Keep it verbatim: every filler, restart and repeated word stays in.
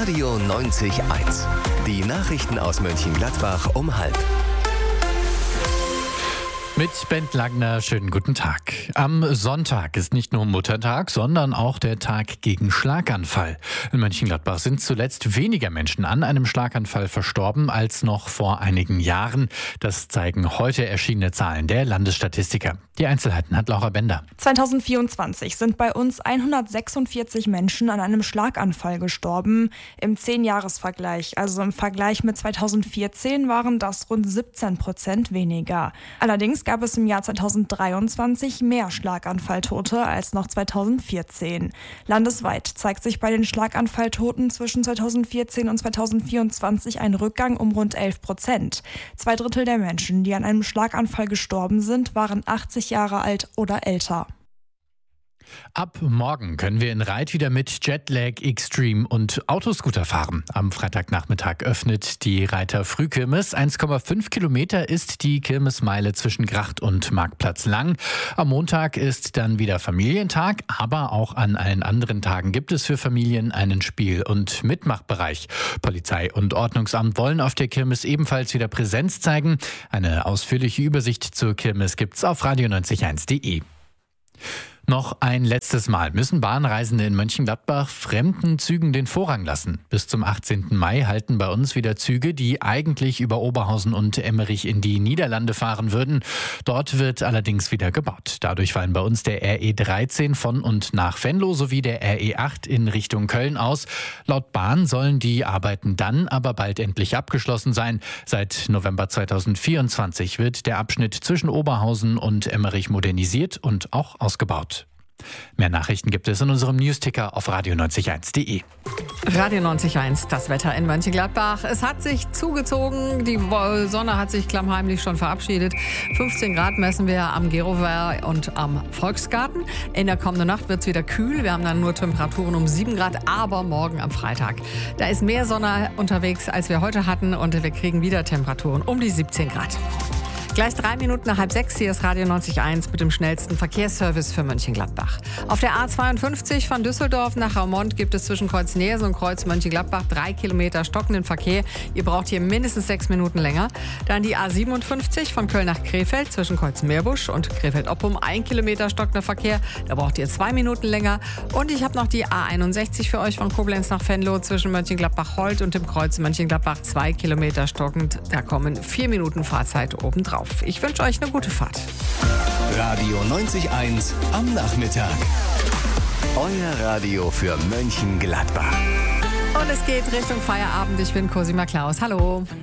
Radio neunzig eins. Die Nachrichten aus Mönchengladbach um halb. Mit Bent Langner, schönen guten Tag. Am Sonntag ist nicht nur Muttertag, sondern auch der Tag gegen Schlaganfall. In Mönchengladbach sind zuletzt weniger Menschen an einem Schlaganfall verstorben als noch vor einigen Jahren. Das zeigen heute erschienene Zahlen der Landesstatistiker. Die Einzelheiten hat Laura Bender. zwanzig vierundzwanzig sind bei uns hundertsechsundvierzig Menschen an einem Schlaganfall gestorben. Im zehn-Jahres-Vergleich, also im Vergleich mit zweitausendvierzehn, waren das rund siebzehn Prozent weniger. Allerdings gab es im Jahr zweitausenddreiundzwanzig mehr Schlaganfalltote als noch zweitausendvierzehn. Landesweit zeigt sich bei den Schlaganfalltoten zwischen zweitausendvierzehn und zweitausendvierundzwanzig ein Rückgang um rund elf Prozent. Zwei Drittel der Menschen, die an einem Schlaganfall gestorben sind, waren achtzig Jahre alt oder älter. Ab morgen können wir in Reit wieder mit Jetlag Extreme und Autoscooter fahren. Am Freitagnachmittag öffnet die Reiter Frühkirmes. eins Komma fünf Kilometer ist die Kirmesmeile zwischen Gracht und Marktplatz lang. Am Montag ist dann wieder Familientag, aber auch an allen anderen Tagen gibt es für Familien einen Spiel- und Mitmachbereich. Polizei und Ordnungsamt wollen auf der Kirmes ebenfalls wieder Präsenz zeigen. Eine ausführliche Übersicht zur Kirmes gibt's auf radio neunzig eins punkt de. Noch ein letztes Mal müssen Bahnreisende in Mönchengladbach fremden Zügen den Vorrang lassen. Bis zum achtzehnten Mai halten bei uns wieder Züge, die eigentlich über Oberhausen und Emmerich in die Niederlande fahren würden. Dort wird allerdings wieder gebaut. Dadurch fallen bei uns der R E dreizehn von und nach Venlo sowie der R E acht in Richtung Köln aus. Laut Bahn sollen die Arbeiten dann aber bald endlich abgeschlossen sein. Seit November zweitausendvierundzwanzig wird der Abschnitt zwischen Oberhausen und Emmerich modernisiert und auch ausgebaut. Mehr Nachrichten gibt es in unserem Newsticker auf radio neunzig eins punkt de. Radio neunzig Komma eins, das Wetter in Mönchengladbach. Es hat sich zugezogen, die Sonne hat sich klammheimlich schon verabschiedet. fünfzehn Grad messen wir am Gerower und am Volksgarten. In der kommenden Nacht wird es wieder kühl. Wir haben dann nur Temperaturen um sieben Grad, aber morgen am Freitag. Da ist mehr Sonne unterwegs, als wir heute hatten, und wir kriegen wieder Temperaturen um die siebzehn Grad. Gleich drei Minuten nach halb sechs, hier ist Radio neunzig Komma eins mit dem schnellsten Verkehrsservice für Mönchengladbach. Auf der A zweiundfünfzig von Düsseldorf nach Raumont gibt es zwischen Kreuz Neersen und Kreuz Mönchengladbach drei Kilometer stockenden Verkehr. Ihr braucht hier mindestens sechs Minuten länger. Dann die A siebenundfünfzig von Köln nach Krefeld zwischen Kreuz Meerbusch und Krefeld-Oppum, ein Kilometer stockender Verkehr. Da braucht ihr zwei Minuten länger. Und ich habe noch die A einundsechzig für euch von Koblenz nach Venlo zwischen Mönchengladbach-Holt und dem Kreuz Mönchengladbach, zwei Kilometer stockend. Da kommen vier Minuten Fahrzeit obendrauf. Ich wünsche euch eine gute Fahrt. Radio neunzig Komma eins am Nachmittag. Euer Radio für Mönchengladbach. Und es geht Richtung Feierabend. Ich bin Cosima Klaus. Hallo.